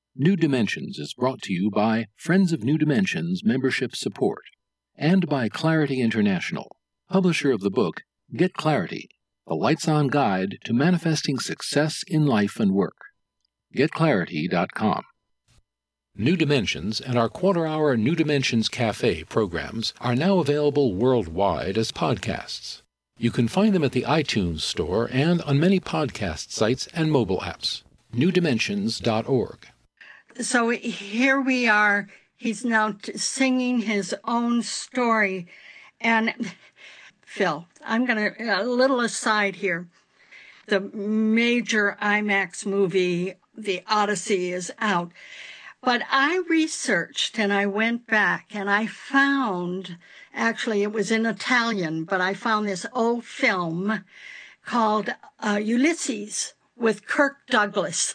New Dimensions is brought to you by Friends of New Dimensions Membership Support and by Clarity International, publisher of the book Get Clarity, the Lights-On Guide to Manifesting Success in Life and Work. GetClarity.com. New Dimensions and our quarter-hour New Dimensions Cafe programs are now available worldwide as podcasts. You can find them at the iTunes Store and on many podcast sites and mobile apps. newdimensions.org. So here we are. He's now singing his own story. And Phil, I'm going to, a little aside here. The major IMAX movie, The Odyssey, is out. But I researched and I went back and I found, actually it was in Italian, but I found this old film called Ulysses with Kirk Douglas,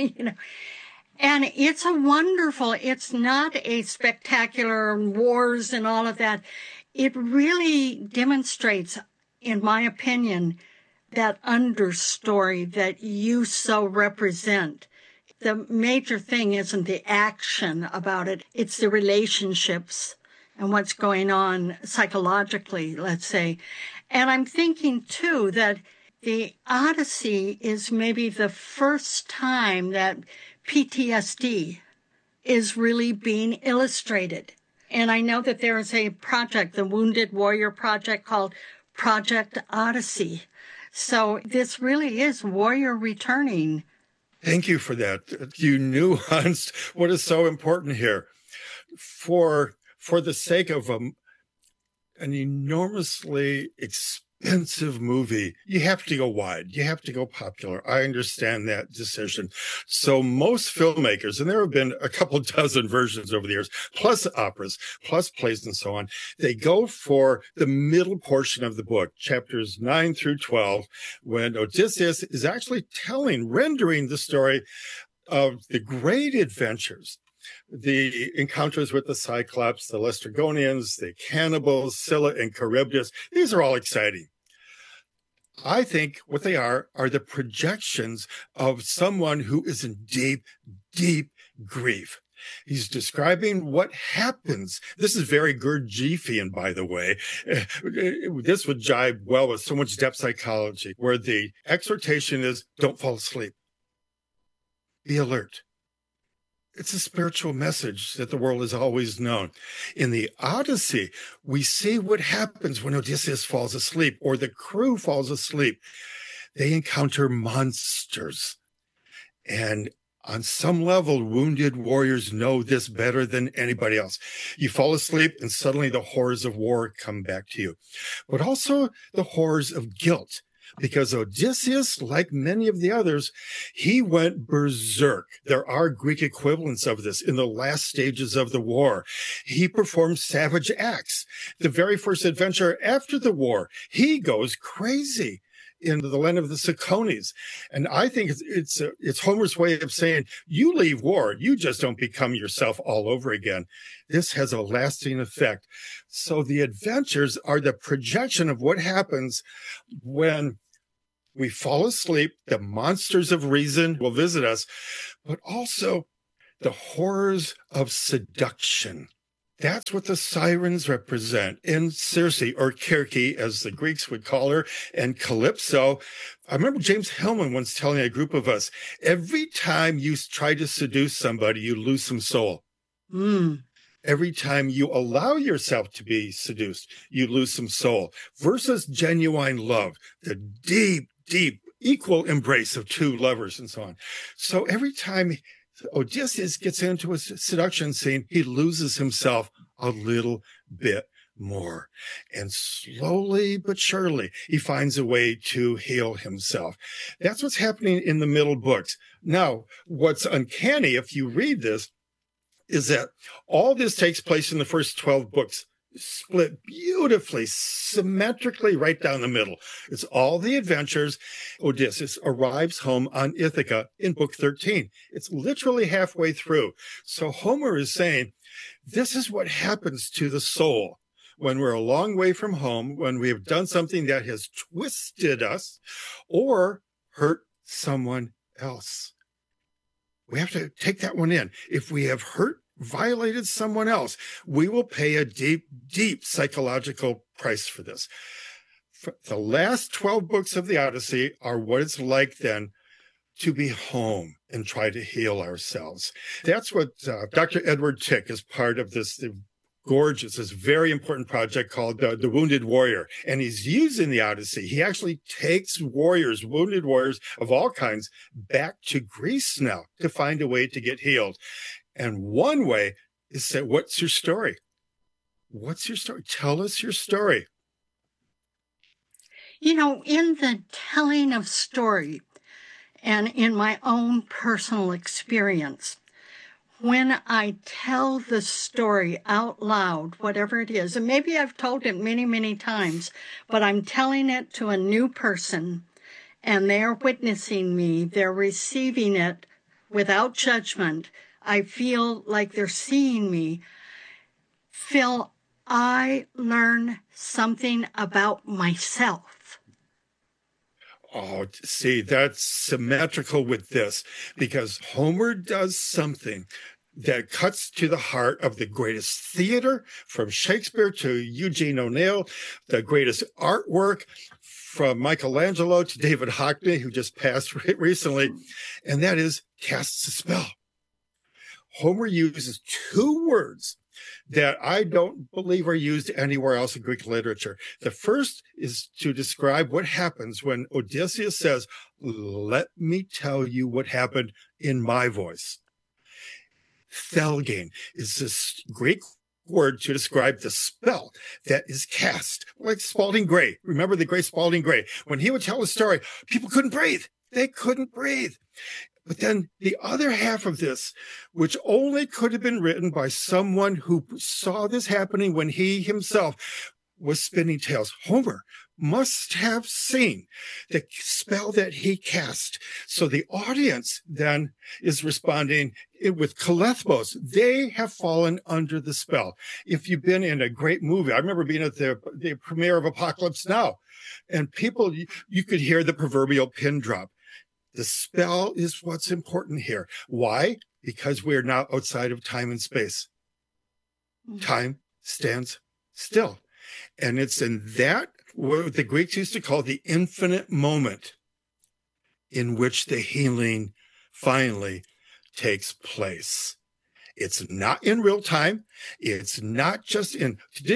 And it's a wonderful, it's not a spectacular wars and all of that. It really demonstrates, in my opinion, that understory that you so represent. The major thing isn't the action about it, it's the relationships and what's going on psychologically, let's say. And I'm thinking, too, that the Odyssey is maybe the first time that PTSD is really being illustrated. And I know that there is a project, the Wounded Warrior Project, called Project Odyssey. So this really is warrior returning. Thank you for that. You nuanced what is so important here. For the sake of an enormously expensive movie, you have to go wide. You have to go popular. I understand that decision. So most filmmakers, and there have been a couple dozen versions over the years, plus operas, plus plays and so on, they go for the middle portion of the book, chapters 9 through 12, when Odysseus is actually rendering the story of the great adventures, the encounters with the Cyclops, the Laestrygonians, the cannibals, Scylla and Charybdis. These are all exciting. I think what they are the projections of someone who is in deep, deep grief. He's describing what happens. This is very Gurdjieffian, by the way. This would jibe well with so much depth psychology, where the exhortation is, don't fall asleep. Be alert. It's a spiritual message that the world has always known. In the Odyssey, we see what happens when Odysseus falls asleep or the crew falls asleep. They encounter monsters. And on some level, wounded warriors know this better than anybody else. You fall asleep and suddenly the horrors of war come back to you, but also the horrors of guilt. Because Odysseus, like many of the others, he went berserk. There are Greek equivalents of this in the last stages of the war. He performed savage acts. The very first adventure after the war, he goes crazy in the land of the Cicones. And I think it's Homer's way of saying, you leave war, you just don't become yourself all over again. This has a lasting effect. So the adventures are the projection of what happens when we fall asleep. The monsters of reason will visit us, but also the horrors of seduction. That's what the sirens represent. And Circe, or Circe, as the Greeks would call her, and Calypso. I remember James Hillman once telling a group of us, every time you try to seduce somebody, you lose some soul. Every time you allow yourself to be seduced, you lose some soul. Versus genuine love, the deep, deep, equal embrace of two lovers and so on. So every time Odysseus gets into a seduction scene, he loses himself a little bit more. And slowly but surely, he finds a way to heal himself. That's what's happening in the middle books. Now, what's uncanny, if you read this, is that all this takes place in the first 12 books, split beautifully, symmetrically right down the middle. It's all the adventures. Odysseus arrives home on Ithaca in book 13. It's literally halfway through. So Homer is saying, this is what happens to the soul when we're a long way from home, when we have done something that has twisted us or hurt someone else. We have to take that one in. If we have violated someone else, we will pay a deep, deep psychological price for this. The last 12 books of the Odyssey are what it's like then to be home and try to heal ourselves. That's what Dr. Edward Tick is part of this gorgeous, this very important project called The Wounded Warrior. And he's using the Odyssey. He actually takes warriors, wounded warriors of all kinds, back to Greece now to find a way to get healed. And one way is say, what's your story? What's your story? Tell us your story. You know, in the telling of story and in my own personal experience, when I tell the story out loud, whatever it is, and maybe I've told it many, many times, but I'm telling it to a new person and they're witnessing me, they're receiving it without judgment. I feel like they're seeing me. Phil, I learn something about myself. Oh, see, that's symmetrical with this, because Homer does something that cuts to the heart of the greatest theater, from Shakespeare to Eugene O'Neill, the greatest artwork from Michelangelo to David Hockney, who just passed recently, and that is casts a spell. Homer uses two words that I don't believe are used anywhere else in Greek literature. The first is to describe what happens when Odysseus says, "Let me tell you what happened in my voice." Thelgane is this Greek word to describe the spell that is cast, like Spalding Gray. Remember the great Spalding Gray? When he would tell a story, people couldn't breathe. They couldn't breathe. But then the other half of this, which only could have been written by someone who saw this happening when he himself was spinning tales. Homer must have seen the spell that he cast. So the audience then is responding with Kalethbos. They have fallen under the spell. If you've been in a great movie, I remember being at the premiere of Apocalypse Now, and people, you could hear the proverbial pin drop. The spell is what's important here. Why? Because we're now outside of time and space. Time stands still. And it's in that, what the Greeks used to call the infinite moment, in which the healing finally takes place. It's not in real time. It's not just in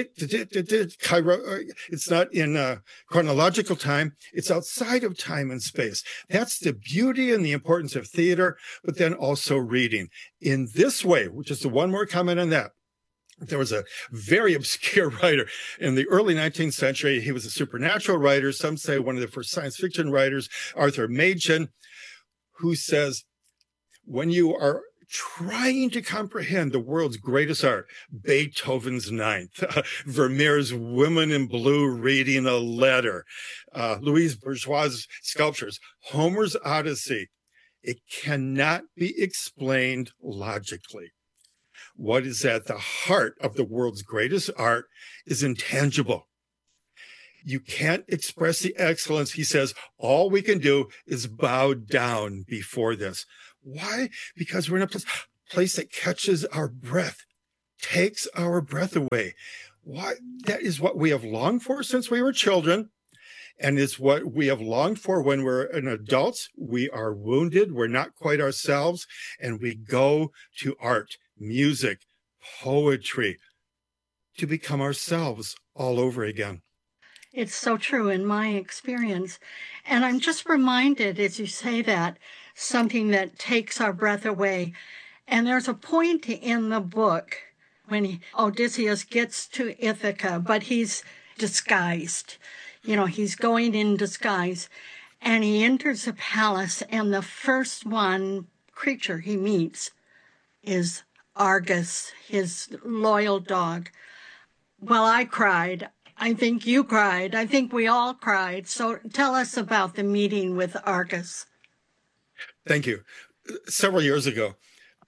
it's not in chronological time. It's outside of time and space. That's the beauty and the importance of theater, but then also reading. In this way, which is the one more comment on that, there was a very obscure writer in the early 19th century. He was a supernatural writer. Some say one of the first science fiction writers, Arthur Machen, who says, when you are trying to comprehend the world's greatest art, Beethoven's Ninth, Vermeer's Women in Blue reading a letter, Louise Bourgeois' sculptures, Homer's Odyssey, it cannot be explained logically. What is at the heart of the world's greatest art is intangible. You can't express the excellence. He says, all we can do is bow down before this. Why? Because we're in a place that catches our breath, takes our breath away. Why? That is what we have longed for since we were children, and it's what we have longed for when we're an adults. We are wounded, we're not quite ourselves, and we go to art, music, poetry, to become ourselves all over again. It's so true in my experience. And I'm just reminded, as you say that, something that takes our breath away. And there's a point in the book when Odysseus gets to Ithaca, but he's disguised. You know, he's going in disguise. And he enters a palace, and the first creature he meets is Argus, his loyal dog. Well, I cried. I think you cried. I think we all cried. So tell us about the meeting with Argus. Thank you. Several years ago,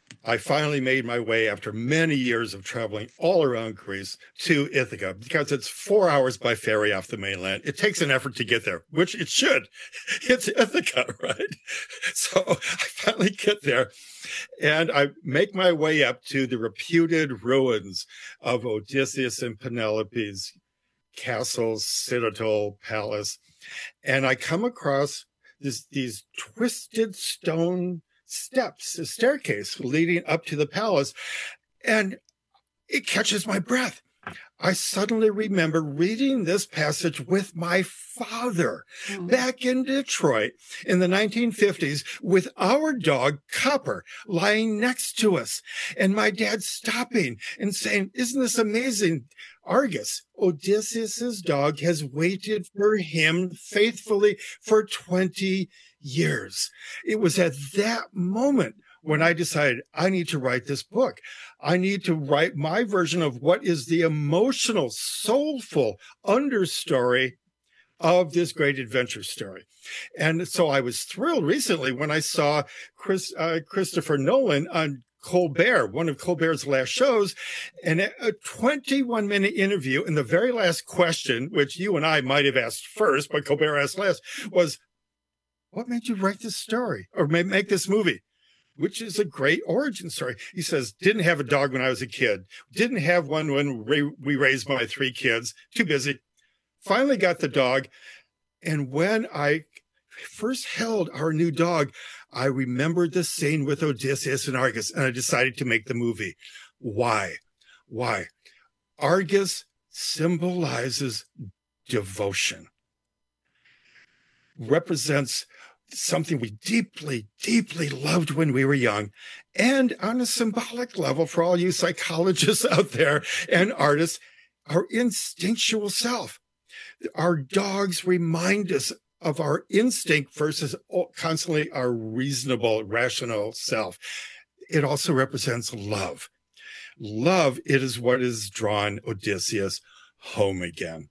I finally made my way after many years of traveling all around Greece to Ithaca, because it's 4 hours by ferry off the mainland. It takes an effort to get there, which it should. It's Ithaca, right? So I finally get there and I make my way up to the reputed ruins of Odysseus and Penelope's castle, citadel, palace. And I come across these twisted stone steps, a staircase leading up to the palace, and it catches my breath. I suddenly remember reading this passage with my father back in Detroit in the 1950s with our dog Copper lying next to us, and my dad stopping and saying, "Isn't this amazing? Argus, Odysseus's dog, has waited for him faithfully for 20 years." It was at that moment when I decided I need to write this book. I need to write my version of what is the emotional, soulful understory of this great adventure story. And so I was thrilled recently when I saw Christopher Nolan on Colbert, one of Colbert's last shows, and a 21-minute interview. And the very last question, which you and I might have asked first, but Colbert asked last, was, "What made you write this story or make this movie?" Which is a great origin story. He says, "Didn't have a dog when I was a kid. Didn't have one when we raised my 3 kids. Too busy. Finally got the dog. And when I first held our new dog, I remembered the scene with Odysseus and Argus, and I decided to make the movie." Why? Argus symbolizes devotion, represents something we deeply, deeply loved when we were young. And on a symbolic level, for all you psychologists out there and artists, our instinctual self. Our dogs remind us of our instinct versus constantly our reasonable, rational self. It also represents love. Love, it is what has drawn Odysseus home again.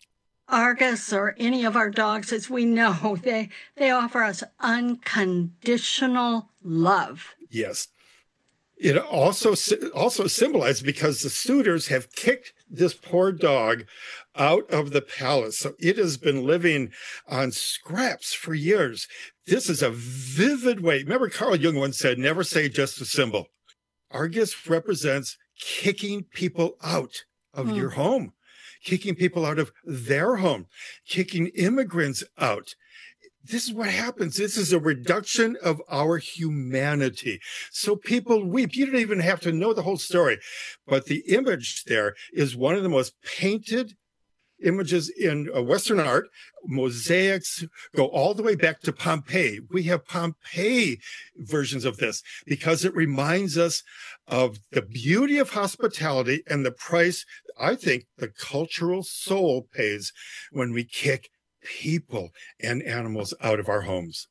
Argus, or any of our dogs, as we know, they offer us unconditional love. Yes. It also symbolizes, because the suitors have kicked this poor dog out of the palace. So it has been living on scraps for years. This is a vivid way. Remember, Carl Jung once said, "Never say just a symbol." Argus represents kicking people out of your home, kicking people out of their home, kicking immigrants out. This is what happens. This is a reduction of our humanity. So people weep. You don't even have to know the whole story. But the image there is one of the most painted images in Western art. Mosaics go all the way back to Pompeii. We have Pompeii versions of this because it reminds us of the beauty of hospitality and the price, I think, the cultural soul pays when we kick people and animals out of our homes.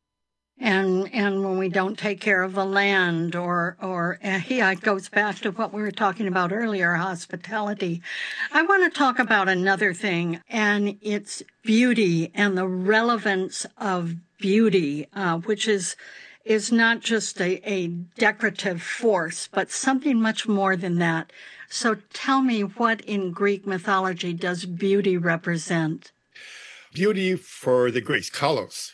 And when we don't take care of the land, or it goes back to what we were talking about earlier, hospitality. I want to talk about another thing, and it's beauty and the relevance of beauty, which is not just a decorative force, but something much more than that. So tell me, what in Greek mythology does beauty represent? Beauty for the Greeks, kalos,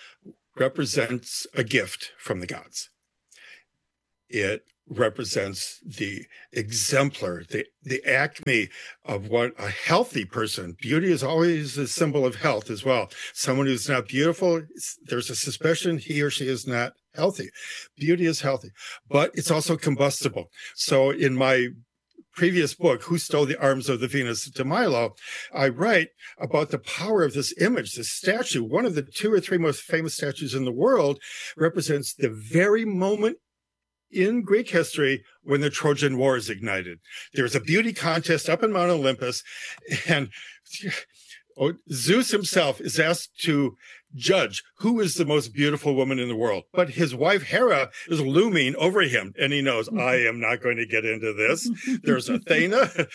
represents a gift from the gods. It represents the exemplar, the acme of what a healthy person. Beauty is always a symbol of health as well. Someone who's not beautiful, there's a suspicion he or she is not healthy. Beauty is healthy, but it's also combustible. So in my previous book, Who Stole the Arms of the Venus de Milo, I write about the power of this image, this statue. One of the 2 or 3 most famous statues in the world represents the very moment in Greek history when the Trojan War is ignited. There's a beauty contest up in Mount Olympus, and Zeus himself is asked to judge who is the most beautiful woman in the world. But his wife Hera is looming over him, and he knows, I am not going to get into this. There's Athena,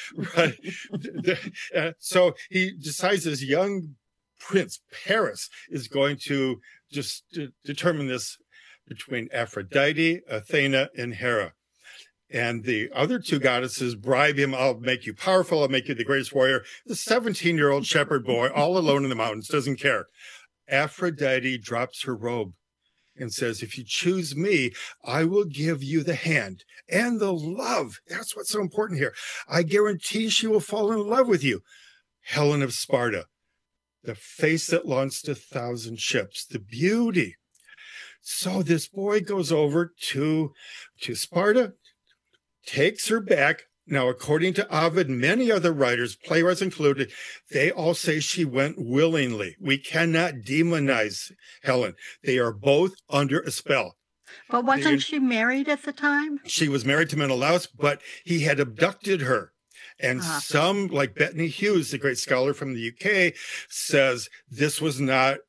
right? So he decides his young prince, Paris, is going to just determine this between Aphrodite, Athena, and Hera. And the other two goddesses bribe him. I'll make you powerful. I'll make you the greatest warrior. The 17-year-old shepherd boy, all alone in the mountains, doesn't care. Aphrodite drops her robe and says, if you choose me, I will give you the hand and the love. That's what's so important here. I guarantee she will fall in love with you. Helen of Sparta, the face that launched 1,000 ships, the beauty. So this boy goes over to Sparta, takes her back. Now, according to Ovid, many other writers, playwrights included, they all say she went willingly. We cannot demonize Helen. They are both under a spell. But wasn't she married at the time? She was married to Menelaus, but he had abducted her. And some, like Bettany Hughes, the great scholar from the UK, says this was not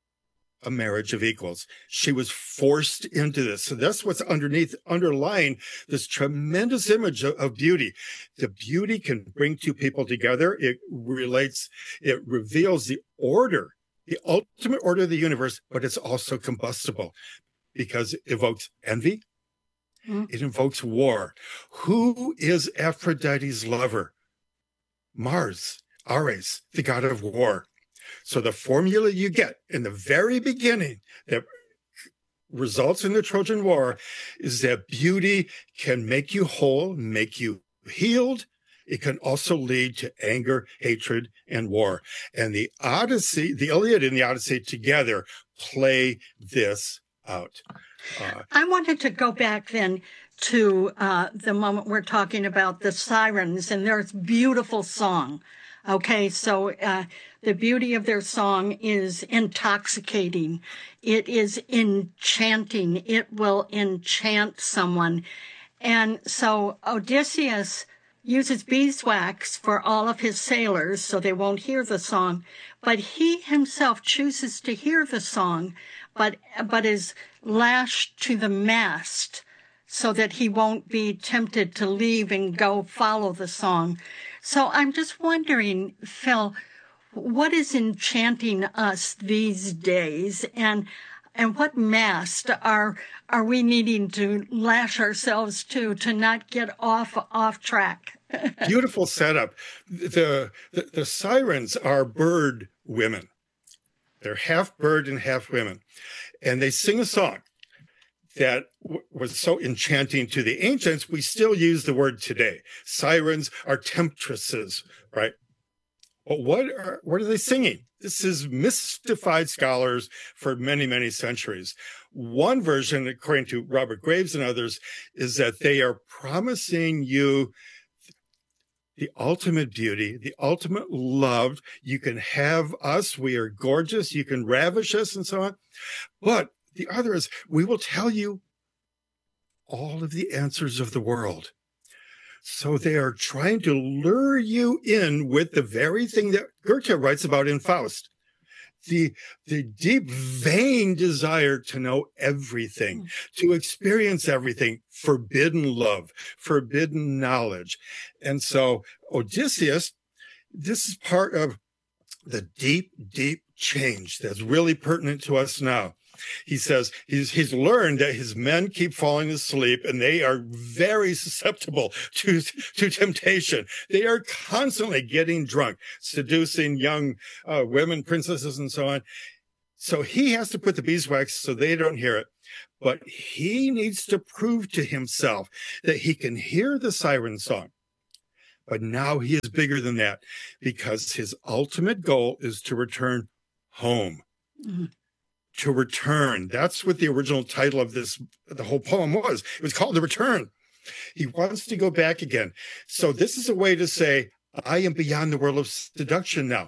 a marriage of equals. She was forced into this. So that's what's underlying this tremendous image of beauty. The beauty can bring two people together. It reveals the order, the ultimate order of the universe, but it's also combustible because it evokes envy. It invokes war. Who is Aphrodite's lover? Mars, Ares, the god of war. So the formula you get in the very beginning that results in the Trojan War is that beauty can make you whole, make you healed. It can also lead to anger, hatred, and war. And the Odyssey, the Iliad and the Odyssey together play this out. I wanted to go back then to the moment we're talking about the sirens and their beautiful song. Okay, so the beauty of their song is intoxicating. It is enchanting. It will enchant someone. And so Odysseus uses beeswax for all of his sailors so they won't hear the song. But he himself chooses to hear the song, but is lashed to the mast so that he won't be tempted to leave and go follow the song. So I'm just wondering, Phil, what is enchanting us these days, and what mast are we needing to lash ourselves to not get off track? Beautiful setup. The sirens are bird women. They're half bird and half women, and they sing a song that was so enchanting to the ancients. We still use the word today. Sirens are temptresses, right? But what are they singing? This is mystified scholars for many, many centuries. One version, according to Robert Graves and others, is that they are promising you the ultimate beauty, the ultimate love. You can have us. We are gorgeous. You can ravish us and so on. But the other is, we will tell you all of the answers of the world. So they are trying to lure you in with the very thing that Goethe writes about in Faust. The deep, vain desire to know everything, to experience everything, forbidden love, forbidden knowledge. And so Odysseus, this is part of the deep, deep change that's really pertinent to us now. He says he's learned that his men keep falling asleep and they are very susceptible to temptation. They are constantly getting drunk, seducing young women, princesses, and so on. So he has to put the beeswax so they don't hear it. But he needs to prove to himself that he can hear the siren song. But now he is bigger than that, because his ultimate goal is to return home. Mm-hmm. To return. That's what the original title of the whole poem was. It was called The Return. He wants to go back again. So this is a way to say, I am beyond the world of seduction now.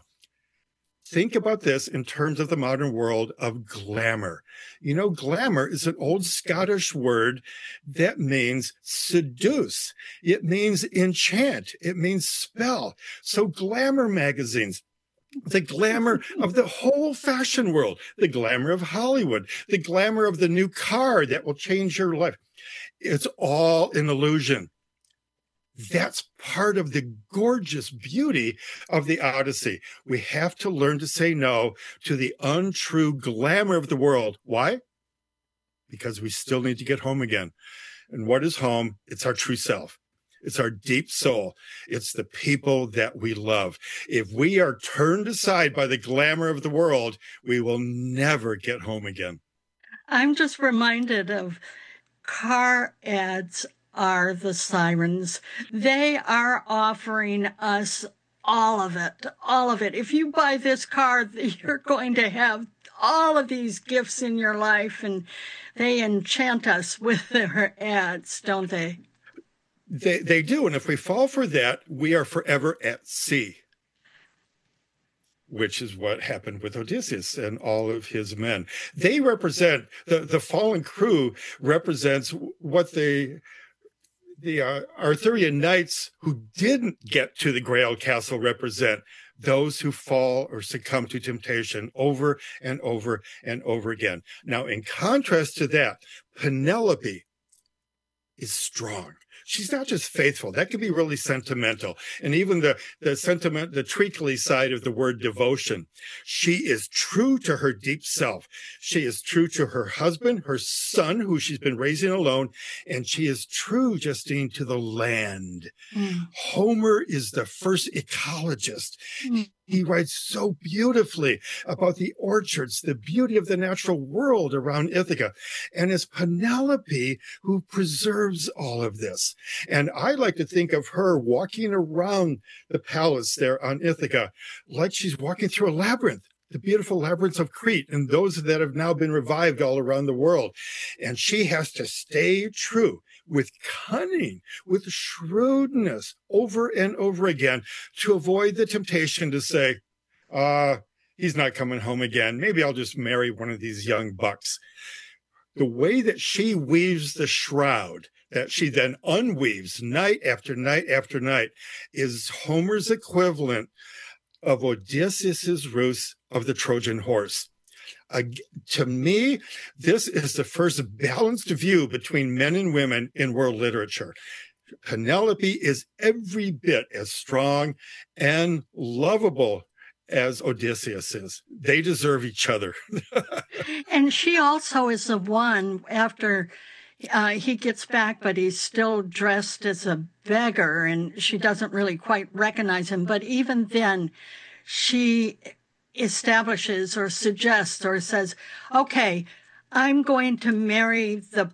Think about this in terms of the modern world of glamour. You know, glamour is an old Scottish word that means seduce. It means enchant. It means spell. So glamour magazines, the glamour of the whole fashion world, the glamour of Hollywood, the glamour of the new car that will change your life. It's all an illusion. That's part of the gorgeous beauty of the Odyssey. We have to learn to say no to the untrue glamour of the world. Why? because we still need to get home again. And what is home? It's our true self. It's our deep soul. It's the people that we love. If we are turned aside by the glamour of the world, we will never get home again. I'm just reminded of car ads are the sirens. They are offering us all of it, all of it. If you buy this car, you're going to have all of these gifts in your life, and they enchant us with their ads, don't they? They do. And if we fall for that, we are forever at sea, which is what happened with Odysseus and all of his men. They represent, the fallen crew represents what the Arthurian knights who didn't get to the Grail Castle represent, those who fall or succumb to temptation over and over and over again. Now, in contrast to that, Penelope is strong. She's not just faithful. That can be really sentimental. And even the sentiment, the treacly side of the word devotion. She is true to her deep self. She is true to her husband, her son, who she's been raising alone. And she is true, Justine, to the land. Homer is the first ecologist. He writes so beautifully about the orchards, the beauty of the natural world around Ithaca. And it's Penelope who preserves all of this. And I like to think of her walking around the palace there on Ithaca like she's walking through a labyrinth, the beautiful labyrinths of Crete and those that have now been revived all around the world. And she has to stay true with cunning, with shrewdness over and over again to avoid the temptation to say, he's not coming home again. Maybe I'll just marry one of these young bucks. The way that she weaves the shroud, that she then unweaves night after night after night, is Homer's equivalent of Odysseus's ruse of the Trojan horse. To me, this is the first balanced view between men and women in world literature. Penelope is every bit as strong and lovable as Odysseus is. They deserve each other. And she also is the one, after he gets back, but he's still dressed as a beggar, and she doesn't really quite recognize him. But even then, she establishes or suggests or says, okay, I'm going to marry the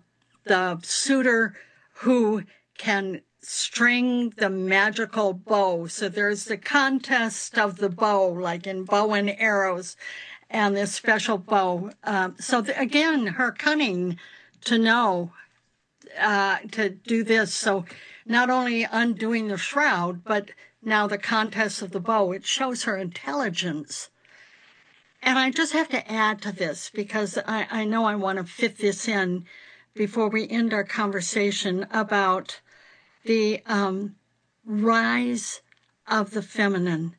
suitor who can string the magical bow. So there's the contest of the bow, like in bow and arrows, and this special bow. Again, her cunning to know to do this. So not only undoing the shroud, but now the contest of the bow, it shows her intelligence. And I just have to add to this, because I know I want to fit this in before we end our conversation about the rise of the feminine.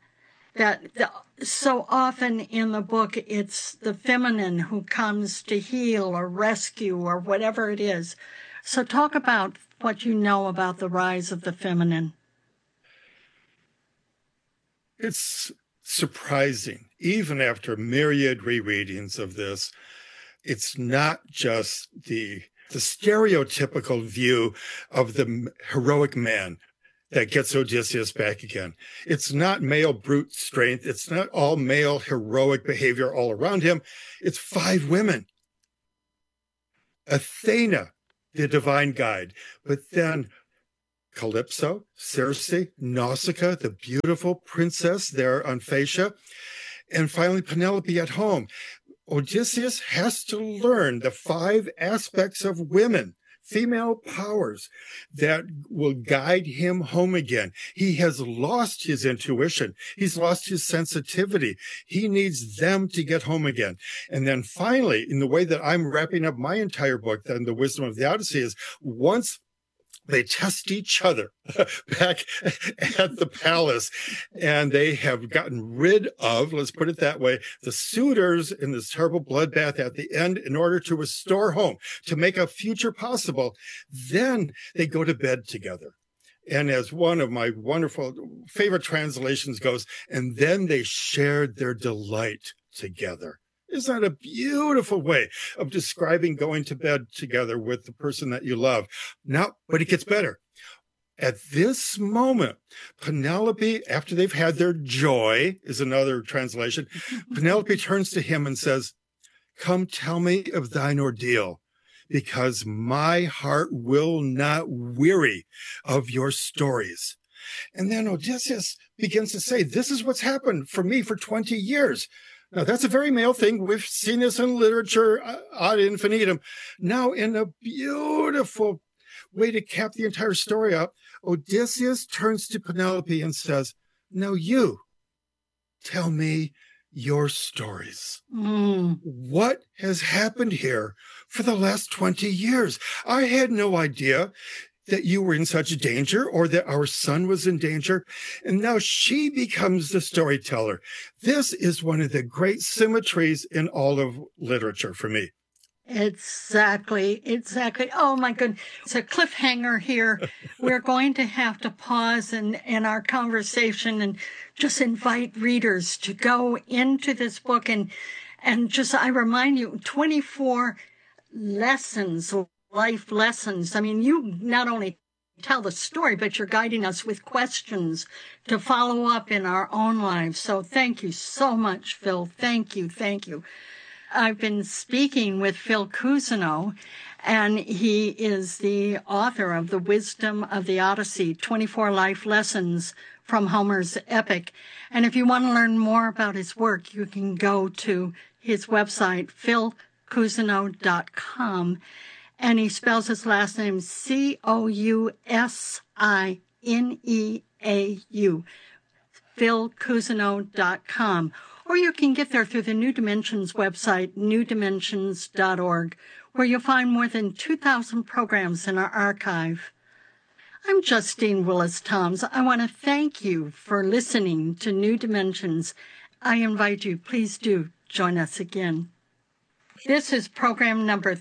So often in the book, it's the feminine who comes to heal or rescue or whatever it is. So talk about what you know about the rise of the feminine. It's surprising, even after myriad rereadings of this, it's not just the stereotypical view of the heroic man that gets Odysseus back again. It's not male brute strength. It's not all male heroic behavior all around him. It's 5 women. Athena, the divine guide, but then Calypso, Circe, Nausicaa, the beautiful princess there on Phaeacia, and finally Penelope at home. Odysseus has to learn the 5 aspects of women, female powers, that will guide him home again. He has lost his intuition. He's lost his sensitivity. He needs them to get home again. And then finally, in the way that I'm wrapping up my entire book, then The Wisdom of the Odyssey, is once they test each other back at the palace, and they have gotten rid of, let's put it that way, the suitors in this terrible bloodbath at the end in order to restore home, to make a future possible. Then they go to bed together. And as one of my wonderful favorite translations goes, and then they shared their delight together. Isn't that a beautiful way of describing going to bed together with the person that you love? Now, but it gets better. At this moment, Penelope, after they've had their joy, is another translation, Penelope turns to him and says, "Come tell me of thine ordeal, because my heart will not weary of your stories." And then Odysseus begins to say, this is what's happened for me for 20 years. Now, that's a very male thing. We've seen this in literature ad infinitum. Now, in a beautiful way to cap the entire story up, Odysseus turns to Penelope and says, "Now you tell me your stories." What has happened here for the last 20 years? I had no idea that you were in such danger or that our son was in danger. And now she becomes the storyteller. This is one of the great symmetries in all of literature for me. Exactly. Oh, my goodness. It's a cliffhanger here. We're going to have to pause in our conversation and just invite readers to go into this book. And just, I remind you, 24 lessons, life lessons. I mean, you not only tell the story, but you're guiding us with questions to follow up in our own lives. So thank you so much, Phil. Thank you. I've been speaking with Phil Cousineau, and he is the author of The Wisdom of the Odyssey, 24 Life Lessons from Homer's Epic. And if you want to learn more about his work, you can go to his website, philcousineau.com. And he spells his last name Cousineau, philcousineau.com. Or you can get there through the New Dimensions website, newdimensions.org, where you'll find more than 2,000 programs in our archive. I'm Justine Willis-Toms. I want to thank you for listening to New Dimensions. I invite you, please do join us again. This is program number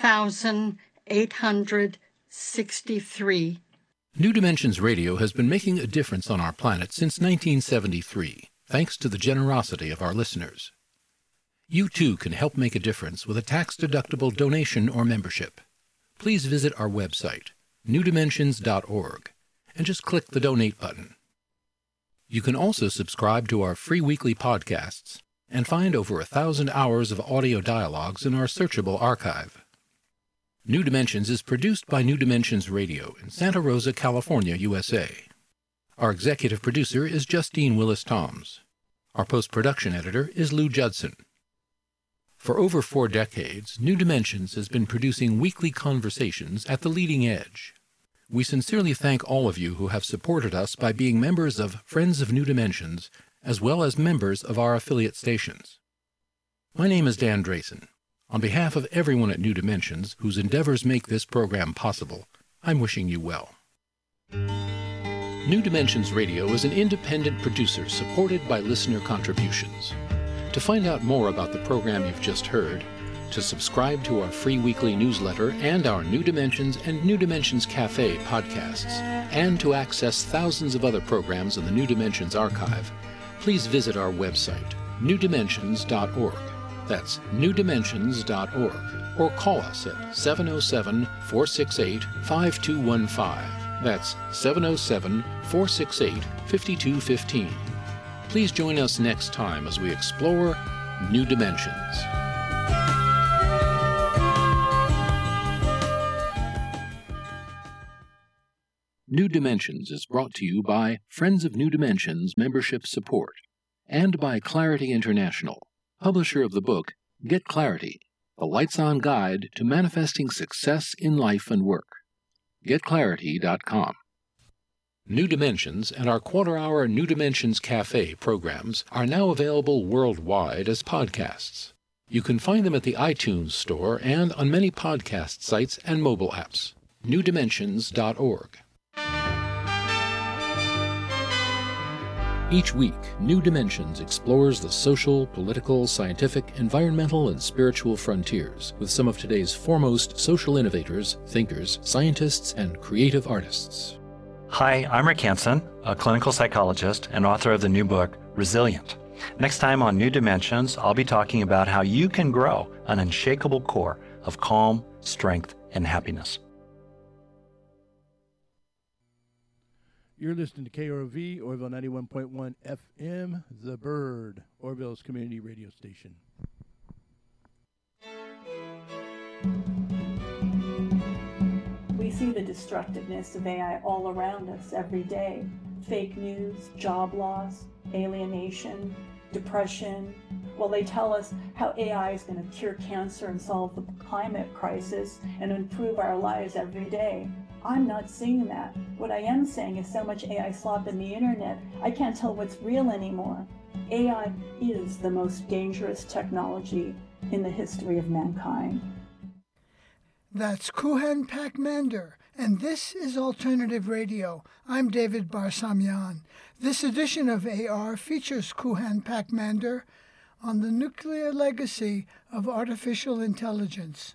3863. New Dimensions Radio has been making a difference on our planet since 1973, thanks to the generosity of our listeners. You too can help make a difference with a tax-deductible donation or membership. Please visit our website, newdimensions.org, and just click the donate button. You can also subscribe to our free weekly podcasts and find over 1,000 hours of audio dialogues in our searchable archive. New Dimensions is produced by New Dimensions Radio in Santa Rosa, California, USA. Our executive producer is Justine Willis-Toms. Our post-production editor is Lou Judson. For over 4 decades, New Dimensions has been producing weekly conversations at the leading edge. We sincerely thank all of you who have supported us by being members of Friends of New Dimensions, as well as members of our affiliate stations. My name is Dan Drayson. On behalf of everyone at New Dimensions whose endeavors make this program possible, I'm wishing you well. New Dimensions Radio is an independent producer supported by listener contributions. To find out more about the program you've just heard, to subscribe to our free weekly newsletter and our New Dimensions and New Dimensions Cafe podcasts, and to access thousands of other programs in the New Dimensions archive, please visit our website, newdimensions.org. That's newdimensions.org. Or call us at 707-468-5215. That's 707-468-5215. Please join us next time as we explore New Dimensions. New Dimensions is brought to you by Friends of New Dimensions Membership Support and by Clarity International, publisher of the book Get Clarity, the Lights-On Guide to Manifesting Success in Life and Work. GetClarity.com. New Dimensions and our quarter-hour New Dimensions Cafe programs are now available worldwide as podcasts. You can find them at the iTunes Store and on many podcast sites and mobile apps. newdimensions.org. Each week, New Dimensions explores the social, political, scientific, environmental, and spiritual frontiers with some of today's foremost social innovators, thinkers, scientists, and creative artists. Hi, I'm Rick Hansen, a clinical psychologist and author of the new book, Resilient. Next time on New Dimensions, I'll be talking about how you can grow an unshakable core of calm, strength, and happiness. You're listening to KROV, Orville 91.1 FM, The Bird, Orville's community radio station. We see the destructiveness of AI all around us every day. Fake news, job loss, alienation, depression. Well, they tell us how AI is going to cure cancer and solve the climate crisis and improve our lives every day. I'm not seeing that. What I am saying is so much AI slop in the internet, I can't tell what's real anymore. AI is the most dangerous technology in the history of mankind. That's Kuhan Pakmander, and this is Alternative Radio. I'm David Barsamian. This edition of AR features Kuhan Pakmander on the nuclear legacy of artificial intelligence.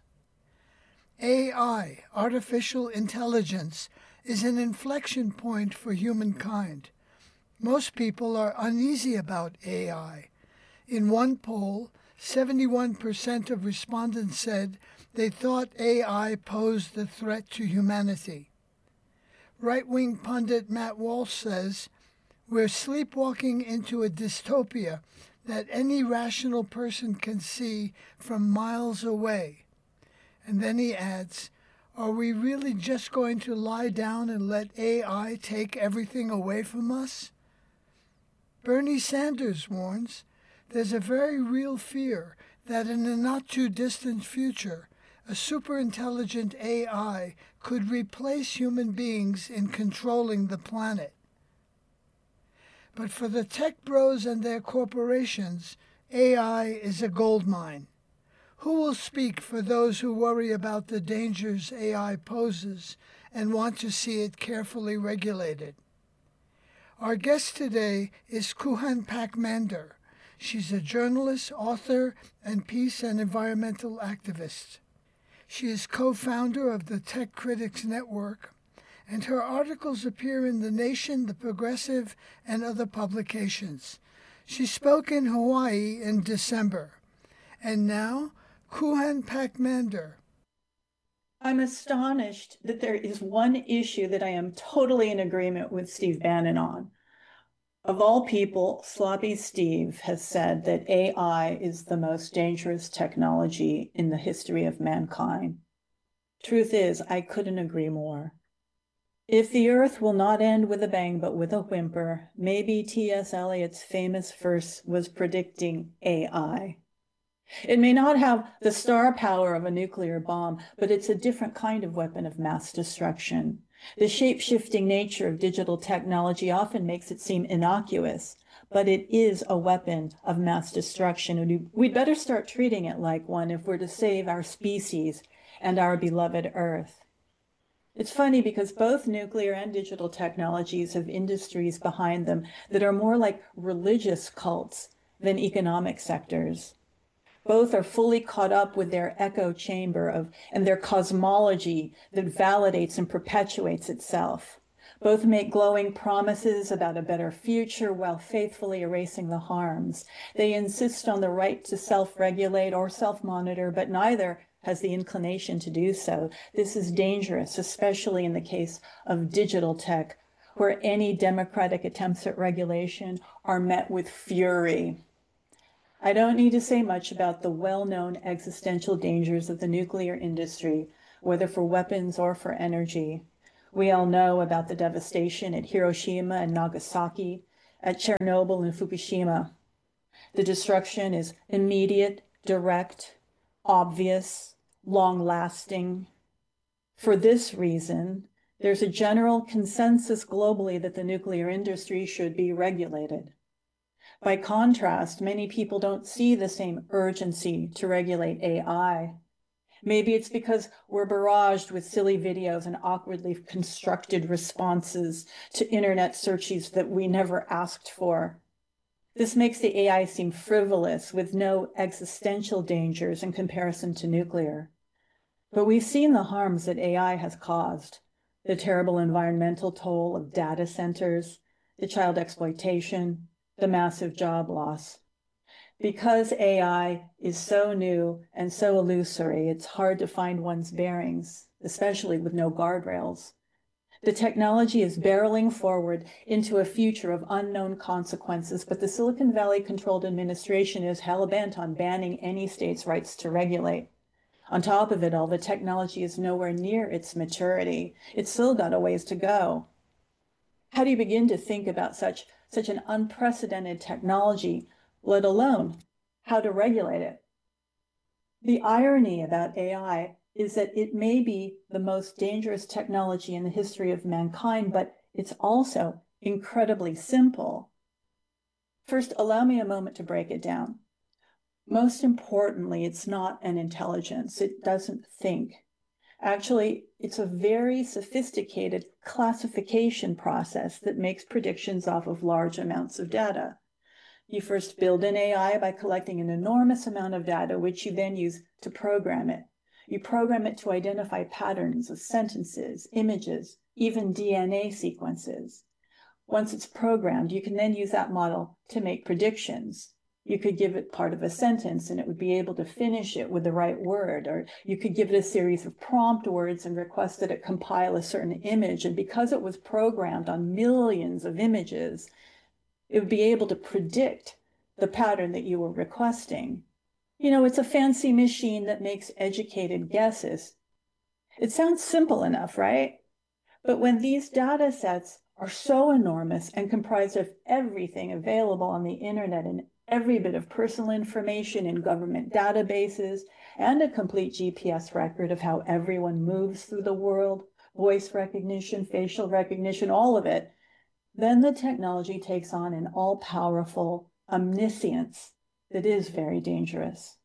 AI, artificial intelligence, is an inflection point for humankind. Most people are uneasy about AI. In one poll, 71% of respondents said they thought AI posed a threat to humanity. Right-wing pundit Matt Walsh says, "We're sleepwalking into a dystopia that any rational person can see from miles away." And then he adds, "Are we really just going to lie down and let AI take everything away from us?" Bernie Sanders warns, "There's a very real fear that in a not-too-distant future, a superintelligent AI could replace human beings in controlling the planet." But for the tech bros and their corporations, AI is a goldmine. Who will speak for those who worry about the dangers AI poses and want to see it carefully regulated? Our guest today is Kuhan Pakmander. She's a journalist, author, and peace and environmental activist. She is co-founder of the Tech Critics Network, and her articles appear in The Nation, The Progressive, and other publications. She spoke in Hawaii in December. And now, Kuhan Pakmander. I'm astonished that there is one issue that I am totally in agreement with Steve Bannon on. Of all people, Sloppy Steve has said that AI is the most dangerous technology in the history of mankind. Truth is, I couldn't agree more. If the earth will not end with a bang but with a whimper, maybe T.S. Eliot's famous verse was predicting AI. It may not have the star power of a nuclear bomb, but it's a different kind of weapon of mass destruction. The shape-shifting nature of digital technology often makes it seem innocuous, but it is a weapon of mass destruction, and we'd better start treating it like one if we're to save our species and our beloved Earth. It's funny because both nuclear and digital technologies have industries behind them that are more like religious cults than economic sectors. Both are fully caught up with their echo chamber and their cosmology that validates and perpetuates itself. Both make glowing promises about a better future while faithfully erasing the harms. They insist on the right to self-regulate or self-monitor, but neither has the inclination to do so. This is dangerous, especially in the case of digital tech, where any democratic attempts at regulation are met with fury. I don't need to say much about the well-known existential dangers of the nuclear industry, whether for weapons or for energy. We all know about the devastation at Hiroshima and Nagasaki, at Chernobyl and Fukushima. The destruction is immediate, direct, obvious, long-lasting. For this reason, there's a general consensus globally that the nuclear industry should be regulated. By contrast, many people don't see the same urgency to regulate AI. Maybe it's because we're barraged with silly videos and awkwardly constructed responses to internet searches that we never asked for. This makes the AI seem frivolous with no existential dangers in comparison to nuclear. But we've seen the harms that AI has caused, the terrible environmental toll of data centers, the child exploitation, the massive job loss. Because AI is so new and so illusory, it's hard to find one's bearings, especially with no guardrails. The technology is barreling forward into a future of unknown consequences, but the Silicon Valley-controlled administration is hell-bent on banning any state's rights to regulate. On top of it all, the technology is nowhere near its maturity. It's still got a ways to go. How do you begin to think about such an unprecedented technology, let alone how to regulate it? The irony about AI is that it may be the most dangerous technology in the history of mankind, but it's also incredibly simple. First, allow me a moment to break it down. Most importantly, it's not an intelligence. It doesn't think. Actually, it's a very sophisticated classification process that makes predictions off of large amounts of data. You first build an AI by collecting an enormous amount of data, which you then use to program it. You program it to identify patterns of sentences, images, even DNA sequences. Once it's programmed, you can then use that model to make predictions. You could give it part of a sentence and it would be able to finish it with the right word, or you could give it a series of prompt words and request that it compile a certain image. And because it was programmed on millions of images, it would be able to predict the pattern that you were requesting. You know, it's a fancy machine that makes educated guesses. It sounds simple enough, right? But when these data sets are so enormous and comprised of everything available on the internet and every bit of personal information in government databases and a complete GPS record of how everyone moves through the world, voice recognition, facial recognition, all of it, then the technology takes on an all-powerful omniscience that is very dangerous.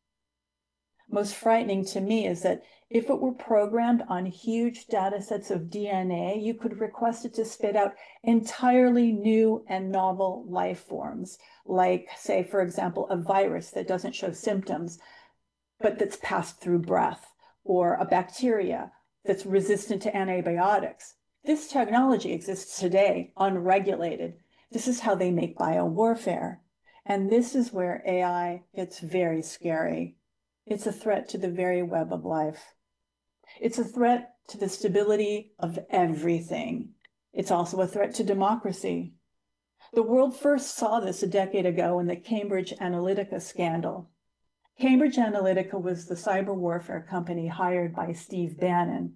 Most frightening to me is that if it were programmed on huge data sets of DNA, you could request it to spit out entirely new and novel life forms, like, say, for example, a virus that doesn't show symptoms, but that's passed through breath, or a bacteria that's resistant to antibiotics. This technology exists today, unregulated. This is how they make biowarfare. And this is where AI gets very scary. It's a threat to the very web of life. It's a threat to the stability of everything. It's also a threat to democracy. The world first saw this a decade ago in the Cambridge Analytica scandal. Cambridge Analytica was the cyber warfare company hired by Steve Bannon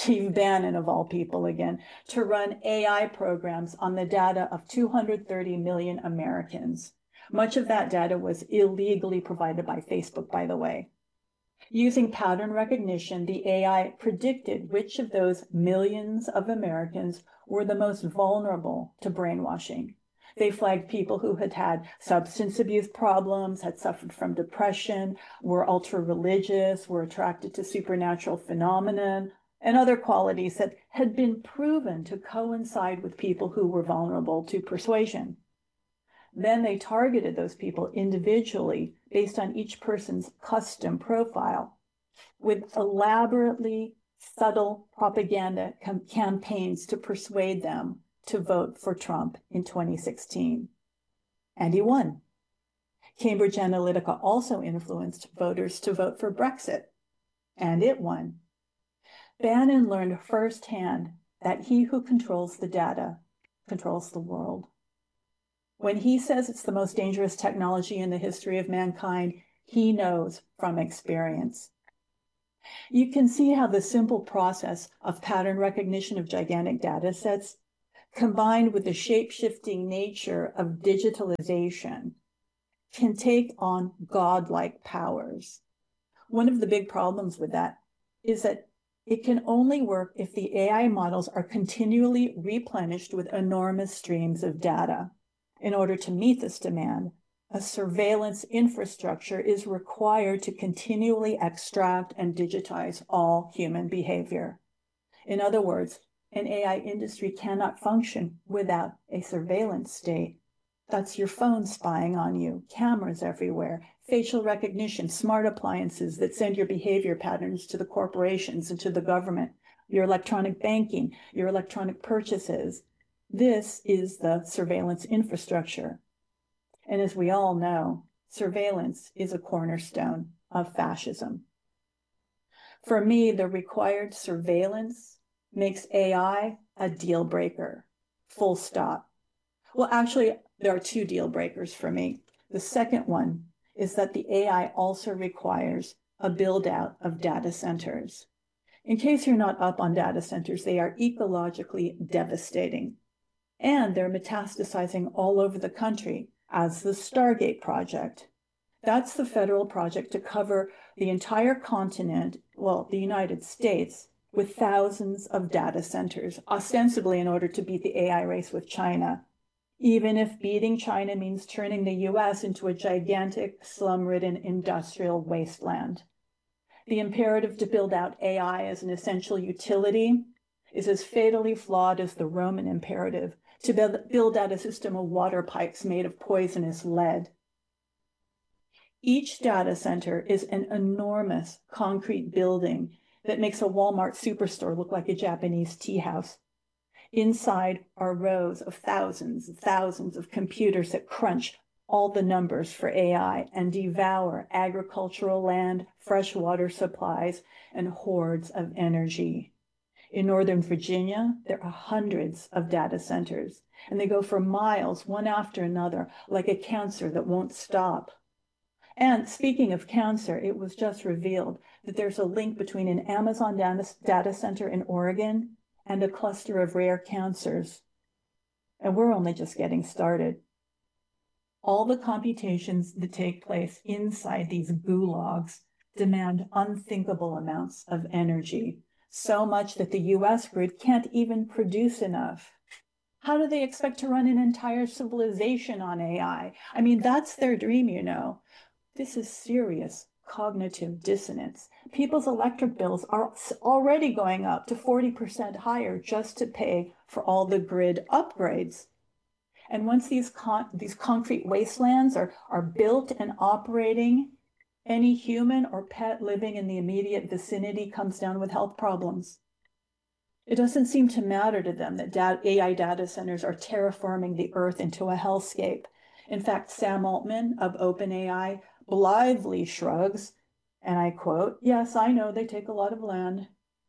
of all people again, to run AI programs on the data of 230 million Americans. Much of that data was illegally provided by Facebook, by the way. Using pattern recognition, the AI predicted which of those millions of Americans were the most vulnerable to brainwashing. They flagged people who had had substance abuse problems, had suffered from depression, were ultra-religious, were attracted to supernatural phenomenon, and other qualities that had been proven to coincide with people who were vulnerable to persuasion. Then they targeted those people individually based on each person's custom profile with elaborately subtle propaganda campaigns to persuade them to vote for Trump in 2016. And he won. Cambridge Analytica also influenced voters to vote for Brexit, and it won. Bannon learned firsthand that he who controls the data controls the world. When he says it's the most dangerous technology in the history of mankind, he knows from experience. You can see how the simple process of pattern recognition of gigantic data sets, combined with the shape-shifting nature of digitalization, can take on godlike powers. One of the big problems with that is that it can only work if the AI models are continually replenished with enormous streams of data. In order to meet this demand, a surveillance infrastructure is required to continually extract and digitize all human behavior. In other words, an AI industry cannot function without a surveillance state. That's your phone spying on you, cameras everywhere, facial recognition, smart appliances that send your behavior patterns to the corporations and to the government, your electronic banking, your electronic purchases. This is the surveillance infrastructure. And as we all know, surveillance is a cornerstone of fascism. For me, the required surveillance makes AI a deal breaker, full stop. Well, actually, there are two deal breakers for me. The second one is that the AI also requires a build out of data centers. In case you're not up on data centers, they are ecologically devastating. And they're metastasizing all over the country, as the Stargate project. That's the federal project to cover the entire continent, well, the United States, with thousands of data centers, ostensibly in order to beat the AI race with China, even if beating China means turning the US into a gigantic, slum-ridden industrial wasteland. The imperative to build out AI as an essential utility is as fatally flawed as the Roman imperative to build out a system of water pipes made of poisonous lead. Each data center is an enormous concrete building that makes a Walmart superstore look like a Japanese tea house. Inside are rows of thousands of computers that crunch all the numbers for AI and devour agricultural land, fresh water supplies, and hordes of energy. In Northern Virginia, there are hundreds of data centers, and they go for miles, one after another, like a cancer that won't stop. And speaking of cancer, it was just revealed that there's a link between an Amazon data center in Oregon and a cluster of rare cancers. And we're only just getting started. All the computations that take place inside these gulags demand unthinkable amounts of energy, so much that the US grid can't even produce enough. How do they expect to run an entire civilization on AI? I mean, that's their dream, you know. This is serious cognitive dissonance. People's electric bills are already going up to 40% higher just to pay for all the grid upgrades. And once these concrete wastelands are built and operating, any human or pet living in the immediate vicinity comes down with health problems. It doesn't seem to matter to them that AI data centers are terraforming the earth into a hellscape. In fact, Sam Altman of OpenAI blithely shrugs, and I quote, "Yes, I know they take a lot of land."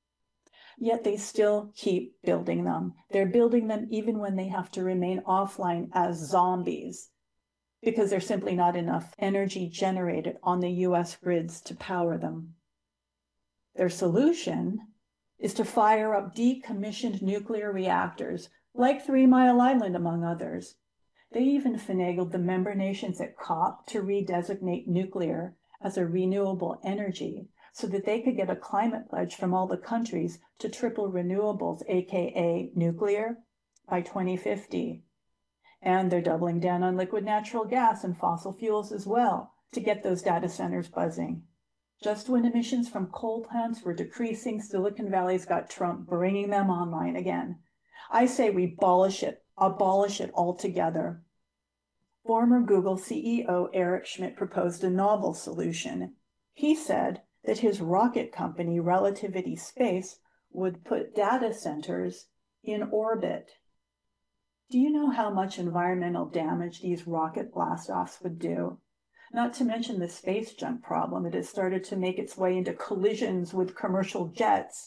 Yet they still keep building them. They're building them even when they have to remain offline as zombies, because there's simply not enough energy generated on the US grids to power them. Their solution is to fire up decommissioned nuclear reactors, like 3 Mile Island, among others. They even finagled the member nations at COP to redesignate nuclear as a renewable energy so that they could get a climate pledge from all the countries to triple renewables, aka nuclear, by 2050. And they're doubling down on liquid natural gas and fossil fuels as well to get those data centers buzzing. Just when emissions from coal plants were decreasing, Silicon Valley's got Trump bringing them online again. I say we abolish it altogether. Former Google CEO Eric Schmidt proposed a novel solution. He said that his rocket company, Relativity Space, would put data centers in orbit. Do you know how much environmental damage these rocket blastoffs would do? Not to mention the space junk problem that has started to make its way into collisions with commercial jets.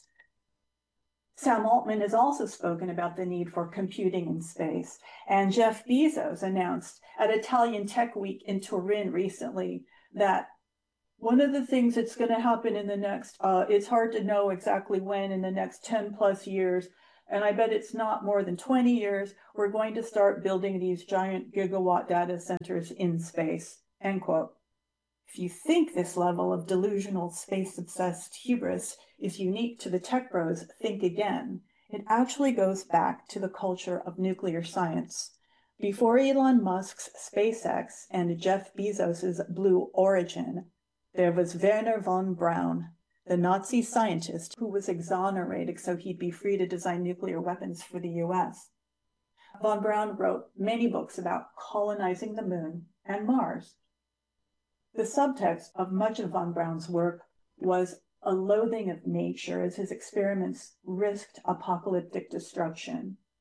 Sam Altman has also spoken about the need for computing in space, and Jeff Bezos announced at Italian Tech Week in Turin recently that one of the things that's going to happen in the next, it's hard to know exactly when, in the next 10 plus years, and I bet it's not more than 20 years, we're going to start building these giant gigawatt data centers in space, end quote. If you think this level of delusional space-obsessed hubris is unique to the tech bros, think again. It actually goes back to the culture of nuclear science. Before Elon Musk's SpaceX and Jeff Bezos's Blue Origin, there was Wernher von Braun, the Nazi scientist who was exonerated so he'd be free to design nuclear weapons for the US. Von Braun wrote many books about colonizing the moon and Mars. The subtext of much of von Braun's work was a loathing of nature as his experiments risked apocalyptic destruction.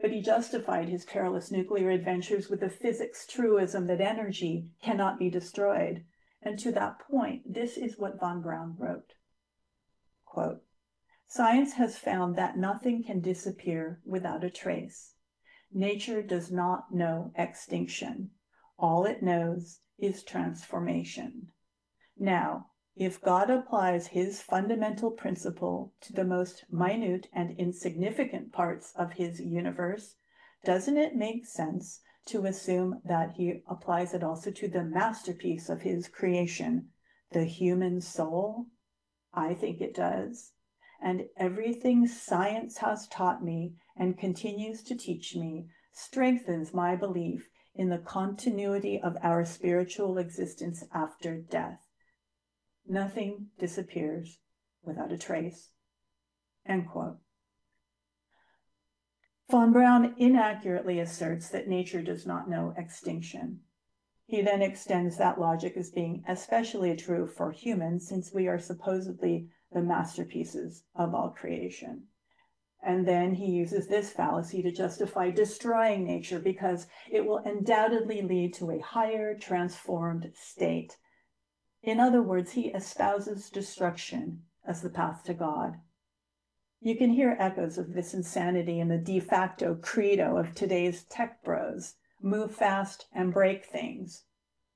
but he justified his perilous nuclear adventures with the physics truism that energy cannot be destroyed. And to that point, this is what von Braun wrote. Quote, "Science has found that nothing can disappear without a trace. Nature does not know extinction. All it knows is transformation. Now, if God applies his fundamental principle to the most minute and insignificant parts of his universe, doesn't it make sense to assume that he applies it also to the masterpiece of his creation, the human soul? I think it does. And everything science has taught me and continues to teach me strengthens my belief in the continuity of our spiritual existence after death. Nothing disappears without a trace." End quote. Von Braun inaccurately asserts that nature does not know extinction. He then extends that logic as being especially true for humans, since we are supposedly the masterpieces of all creation. And then he uses this fallacy to justify destroying nature because it will undoubtedly lead to a higher transformed state. In other words, he espouses destruction as the path to God. You can hear echoes of this insanity in the de facto credo of today's tech bros: move fast and break things.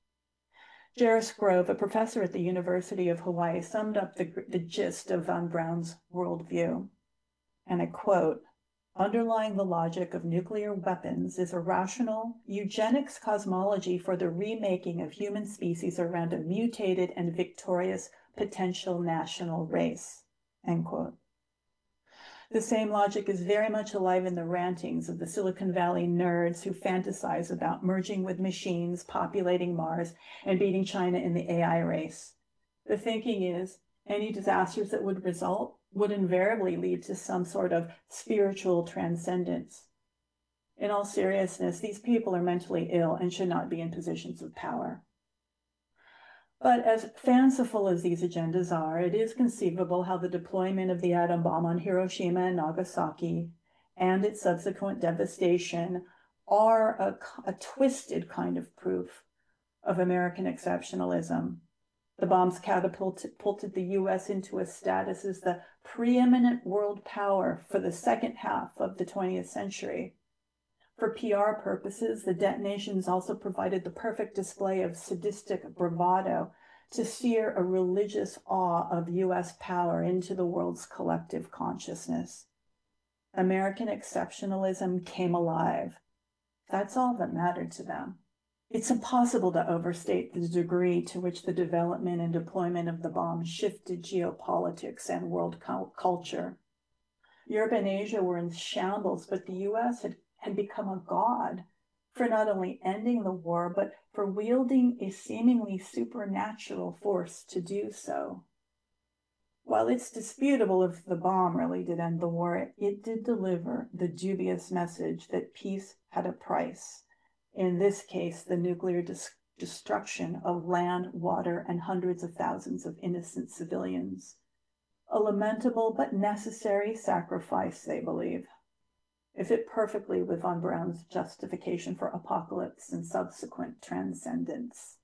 Jairus Grove, a professor at the University of Hawaii, summed up the gist of von Braun's worldview. And I quote, "Underlying the logic of nuclear weapons is a rational eugenics cosmology for the remaking of human species around a mutated and victorious potential national race." End quote. The same logic is very much alive in the rantings of the Silicon Valley nerds who fantasize about merging with machines, populating Mars, and beating China in the AI race. The thinking is any disasters that would result would invariably lead to some sort of spiritual transcendence. In all seriousness, these people are mentally ill and should not be in positions of power. But as fanciful as these agendas are, it is conceivable how the deployment of the atom bomb on Hiroshima and Nagasaki and its subsequent devastation are a twisted kind of proof of American exceptionalism. The bombs catapulted the U.S. into a status as the preeminent world power for the second half of the 20th century. For PR purposes, the detonations also provided the perfect display of sadistic bravado to sear a religious awe of U.S. power into the world's collective consciousness. American exceptionalism came alive. That's all that mattered to them. It's impossible to overstate the degree to which the development and deployment of the bomb shifted geopolitics and world culture. Europe and Asia were in shambles, but the U.S. had become a god for not only ending the war, but for wielding a seemingly supernatural force to do so. While it's disputable if the bomb really did end the war, it did deliver the dubious message that peace had a price. In this case, the nuclear destruction of land, water, and hundreds of thousands of innocent civilians. A lamentable but necessary sacrifice, they believe. It fit perfectly with von Braun's justification for apocalypse and subsequent transcendence.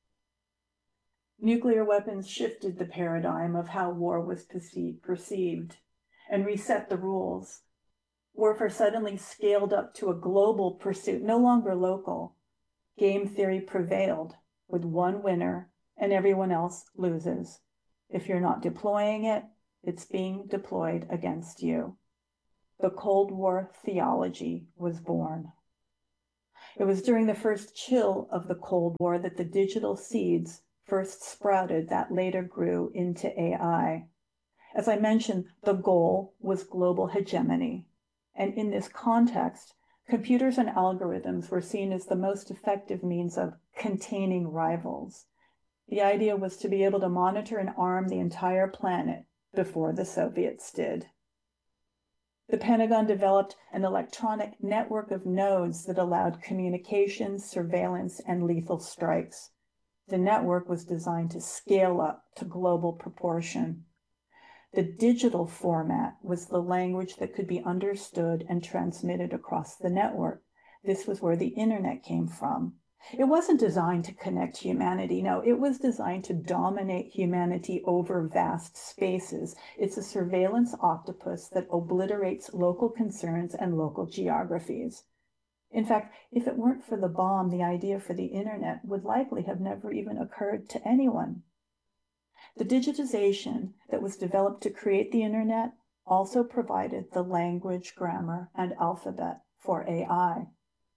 Nuclear weapons shifted the paradigm of how war was perceived and reset the rules. Warfare suddenly scaled up to a global pursuit, no longer local. Game theory prevailed, with one winner and everyone else loses. If you're not deploying it, it's being deployed against you. The Cold War theology was born. It was during the first chill of the Cold War that the digital seeds first sprouted that later grew into AI. As I mentioned, the goal was global hegemony. And in this context, computers and algorithms were seen as the most effective means of containing rivals. The idea was to be able to monitor and arm the entire planet before the Soviets did. The Pentagon developed an electronic network of nodes that allowed communications, surveillance, and lethal strikes. The network was designed to scale up to global proportion. The digital format was the language that could be understood and transmitted across the network. This was where the internet came from. It wasn't designed to connect humanity. No, it was designed to dominate humanity over vast spaces. It's a surveillance octopus that obliterates local concerns and local geographies. In fact, if it weren't for the bomb, the idea for the internet would likely have never even occurred to anyone. The digitization that was developed to create the internet also provided the language, grammar, and alphabet for AI.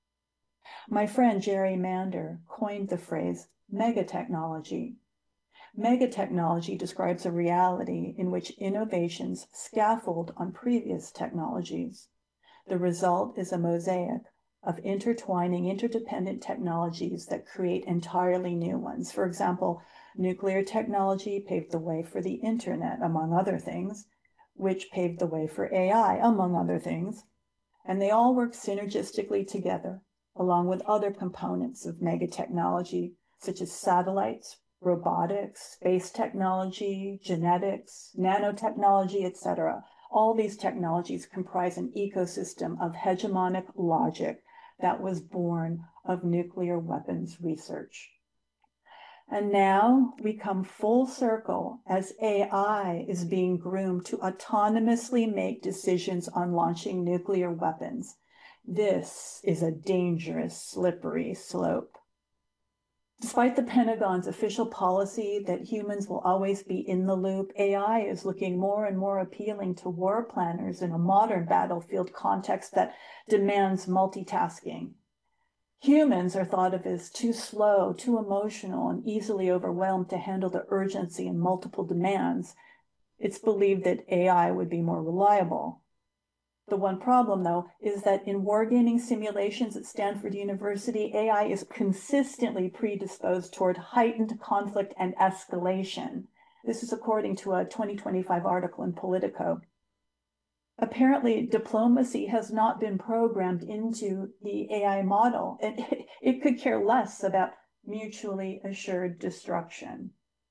My friend Jerry Mander coined the phrase megatechnology. Megatechnology describes a reality in which innovations scaffold on previous technologies. The result is a mosaic of intertwining interdependent technologies that create entirely new ones. For example, nuclear technology paved the way for the internet, among other things, which paved the way for AI, among other things. And they all work synergistically together, along with other components of megatechnology, such as satellites, robotics, space technology, genetics, nanotechnology, etc. All these technologies comprise an ecosystem of hegemonic logic that was born of nuclear weapons research. And now we come full circle as AI is being groomed to autonomously make decisions on launching nuclear weapons. This is a dangerous, slippery slope. Despite the Pentagon's official policy that humans will always be in the loop, AI is looking more and more appealing to war planners in a modern battlefield context that demands multitasking. Humans are thought of as too slow, too emotional, and easily overwhelmed to handle the urgency and multiple demands. It's believed that AI would be more reliable. The one problem, though, is that in wargaming simulations at Stanford University, AI is consistently predisposed toward heightened conflict and escalation. This is according to a 2025 article in Politico. Apparently, diplomacy has not been programmed into the AI model, and it could care less about mutually assured destruction.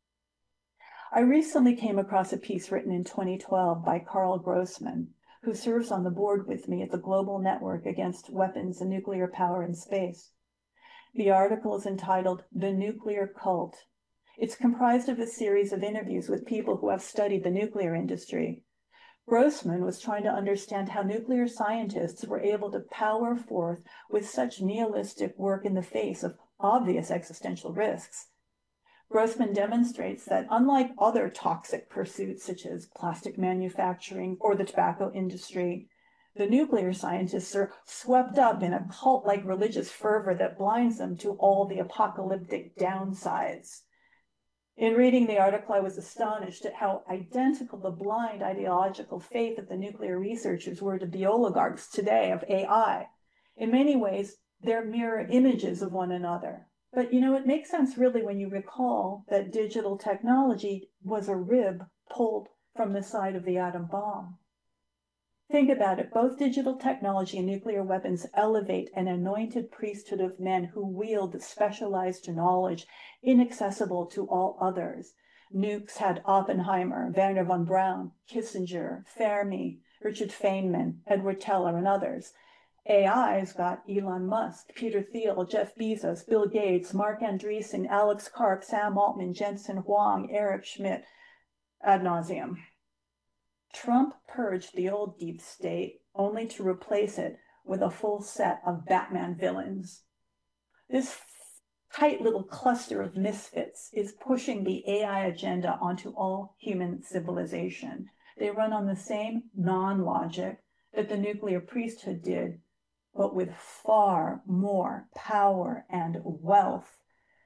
I recently came across a piece written in 2012 by Carl Grossman, who serves on the board with me at the Global Network Against Weapons and Nuclear Power in Space. The article is entitled "The Nuclear Cult." It's comprised of a series of interviews with people who have studied the nuclear industry. Grossman was trying to understand how nuclear scientists were able to power forth with such nihilistic work in the face of obvious existential risks. Grossman demonstrates that unlike other toxic pursuits such as plastic manufacturing or the tobacco industry, the nuclear scientists are swept up in a cult-like religious fervor that blinds them to all the apocalyptic downsides. In reading the article, I was astonished at how identical the blind ideological faith of the nuclear researchers were to the oligarchs today of AI. In many ways, they're mirror images of one another. But, it makes sense really when you recall that digital technology was a rib pulled from the side of the atom bomb. Think about it. Both digital technology and nuclear weapons elevate an anointed priesthood of men who wield specialized knowledge inaccessible to all others. Nukes had Oppenheimer, Wernher von Braun, Kissinger, Fermi, Richard Feynman, Edward Teller, and others. AI's got Elon Musk, Peter Thiel, Jeff Bezos, Bill Gates, Mark Andreessen, Alex Karp, Sam Altman, Jensen Huang, Eric Schmidt, ad nauseum. Trump purged the old deep state only to replace it with a full set of Batman villains. This tight little cluster of misfits is pushing the AI agenda onto all human civilization. They run on the same non-logic that the nuclear priesthood did, but with far more power and wealth.